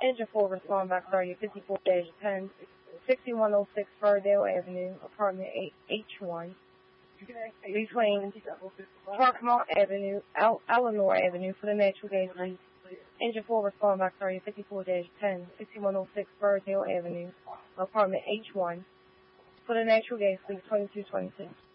Engine 4 respond back 30 54-10, 6106 Furdale Avenue, apartment H1, between Parkmont Avenue, Eleanor Avenue for the natural gas leak. Engine 4 respond back 30 54-10, 6106 Furdale Avenue, apartment H1, for the natural gas leak 2226.